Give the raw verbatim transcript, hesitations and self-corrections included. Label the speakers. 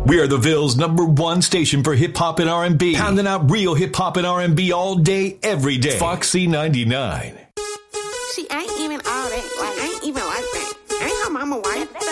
Speaker 1: We are the Ville's number one station for hip-hop and R and B. Pounding out real hip-hop and R and B all day, every day. Foxy ninety-nine.
Speaker 2: She ain't even all that. Like, ain't even like that. Ain't her mama wife.